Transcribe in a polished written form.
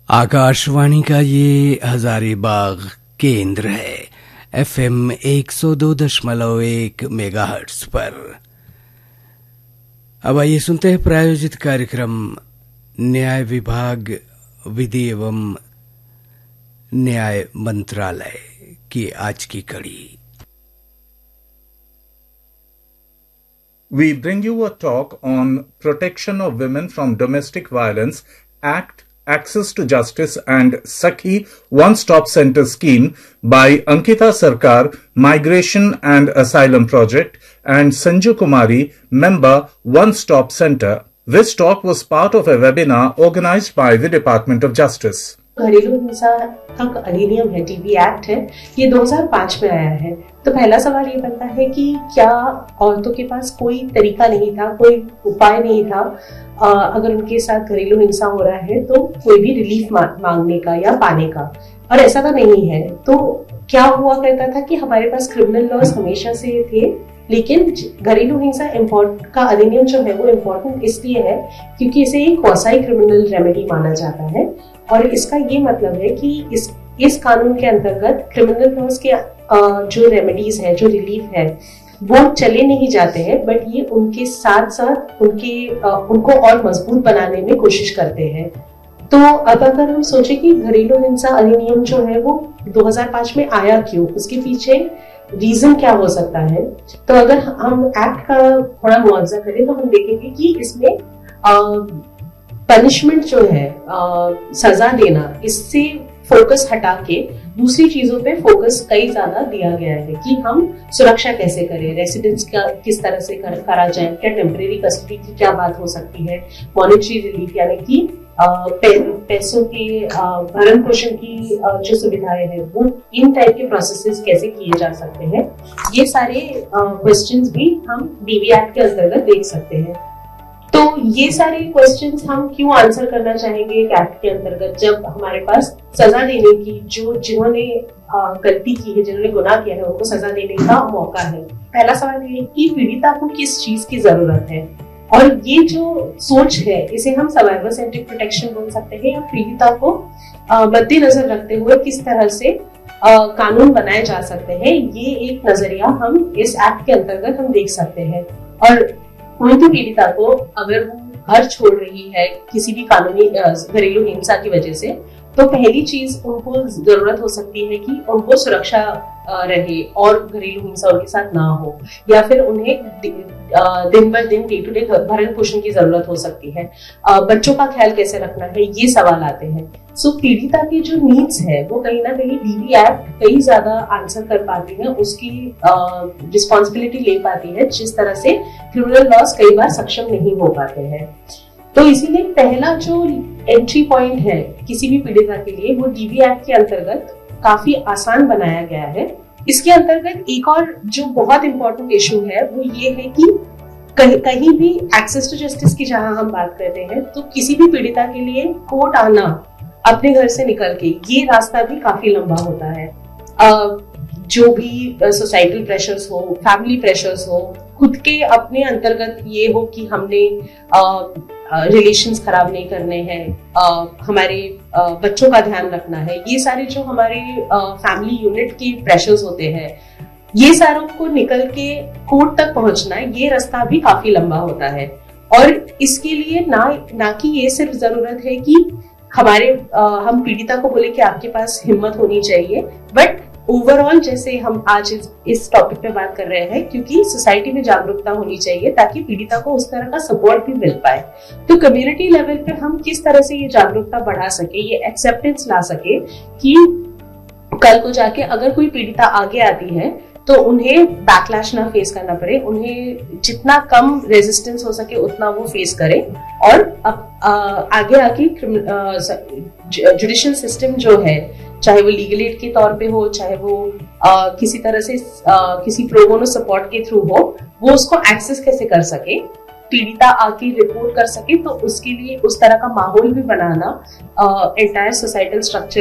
आकाशवाणी का ये हजारीबाग केंद्र है FM 102.1 मेगाहर्ट्ज पर। अब आइए सुनते हैं प्रायोजित कार्यक्रम न्याय विभाग विधि एवं न्याय मंत्रालय की आज की कड़ी। We bring you a talk on Protection of Women from Domestic Violence Act, Access to Justice and Sakhi One-Stop Center Scheme by Ankita Sarkar, Migration and Asylum Project, and Sanju Kumari, member One-Stop Center. This talk was part of a webinar organized by the Department of Justice. घरेलू हिंसा का अधिनियम है, TB act है, ये 2005 में आया है। तो पहला सवाल ये बनता है कि क्या औरतों के पास कोई तरीका नहीं था, कोई उपाय नहीं था अगर उनके साथ घरेलू हिंसा हो रहा है तो कोई भी रिलीफ मांगने का या पाने का? और ऐसा तो नहीं है। तो क्या हुआ करता था कि हमारे पास क्रिमिनल लॉज हमेशा से थे, लेकिन घरेलू हिंसा का अधिनियम जो है वो इम्पोर्टेंट इसलिए है क्योंकि इसे एक क्वासी क्रिमिनल रेमेडी माना जाता है। और इसका ये मतलब है कि इस कानून के अंतर्गत क्रिमिनल लॉज के जो रेमेडीज है, जो रिलीफ है, वो चले नहीं जाते हैं, बट ये उनके साथ साथ उनको और मजबूत बनाने में कोशिश करते हैं। तो अब अगर हम सोचे कि घरेलू हिंसा अधिनियम जो है वो 2005 में आया क्यों, उसके पीछे रीजन क्या हो सकता है, तो अगर हम एक्ट का थोड़ा मुआवजा करें तो हम देखेंगे कि इसमें पनिशमेंट जो है, सजा देना, इससे फोकस हटा के दूसरी चीजों पे फोकस कई ज्यादा दिया गया है कि हम सुरक्षा कैसे करें, रेसिडेंस का किस तरह से करा जाए, क्या टेम्परेरी कस्टडी की क्या बात हो सकती है, मॉनेटरी रिलीफ यानी कि पैसों के भरण पोषण की जो सुविधाएं हैं वो इन टाइप के प्रोसेसेस कैसे किए जा सकते हैं, ये सारे क्वेश्चंस भी हम डीवी एक्ट के अंतर्गत देख सकते हैं। तो ये सारे क्वेश्चंस हम क्यों आंसर करना चाहेंगे एक्ट के अंतर्गत, जब हमारे पास सजा देने की जिन्होंने गलती की है, जिन्होंने गुनाह किया है, उनको सजा देने का मौका है। पहला सवाल ये है कि पीड़िता को किस चीज की जरूरत है, और ये जो सोच है इसे हम सर्वाइवर सेंट्रिक प्रोटेक्शन बोल सकते हैं, या पीड़िता को मद्देनजर रखते हुए किस तरह से कानून बनाए जा सकते हैं, ये एक नजरिया हम इस एक्ट के अंतर्गत हम देख सकते हैं। और कोई भी पीड़िता को अगर वो घर छोड़ रही है किसी भी कानूनी घरेलू हिंसा की वजह से, तो पहली चीज उनको जरूरत हो सकती है कि उनको सुरक्षा रहे और घरेलू हिंसा उनके साथ ना हो, या फिर उन्हें दिन ब दिन डे टू डे भरण पोषण की जरूरत हो सकती है। बच्चों का ख्याल कैसे रखना है, ये सवाल आते हैं। सो पीड़िता की जो नीड्स है वो कहीं ना कहीं डीवी एक्ट कई ज्यादा आंसर कर पाती है, उसकी रिस्पॉन्सिबिलिटी ले पाती है, जिस तरह से क्रिमिनल लॉज कई बार सक्षम नहीं हो पाते हैं। तो इसीलिए पहला जो एंट्री पॉइंट है किसी भी पीड़िता के लिए वो डीवी एक्ट के अंतर्गत काफी आसान बनाया गया है। इसके अंतर्गत एक और जो बहुत इंपॉर्टेंट इशू है वो ये है कि कहीं भी एक्सेस टू जस्टिस की जहां हम बात करते हैं तो किसी भी पीड़िता के लिए कोर्ट आना अपने घर से निकल के, ये रास्ता भी काफी लंबा होता है। जो भी सोसाइटल प्रेशर्स हो, फैमिली प्रेशर्स हो, खुद के अपने अंतर्गत ये हो कि हमने रिलेशंस खराब नहीं करने हैं, हमारे बच्चों का ध्यान रखना है, ये सारे जो हमारे फैमिली यूनिट के प्रेशर्स होते हैं, ये सारों को निकल के कोर्ट तक पहुंचना, ये रास्ता भी काफी लंबा होता है। और इसके लिए ना कि ये सिर्फ जरूरत है कि हम पीड़िता को बोले कि आपके पास हिम्मत होनी चाहिए, बट ओवरऑल जैसे हम आज इस टॉपिक पे बात कर रहे हैं, क्योंकि सोसाइटी में जागरूकता होनी चाहिए ताकि पीड़िता को उस तरह का सपोर्ट भी मिल पाए। तो कम्युनिटी लेवल पे हम किस तरह से ये जागरूकता बढ़ा सके, ये एक्सेप्टेंस ला सके कि कल को जाके अगर कोई पीड़िता आगे आती है तो उन्हें बैकलैश ना फेस करना पड़े, उन्हें जितना कम रेजिस्टेंस हो सके उतना वो फेस करे, और आगे आके जुडिशियल सिस्टम जो है, चाहे वो लीगल एड के तौर पे हो, चाहे वो किसी तरह से किसी प्रो बोनो सपोर्ट के थ्रू हो, वो उसको एक्सेस कैसे कर सके, पीड़िता आके रिपोर्ट कर सके, तो उसके लिए उस तरह का माहौल भी बनाना एंटायर सोसाइटल स्ट्रक्चर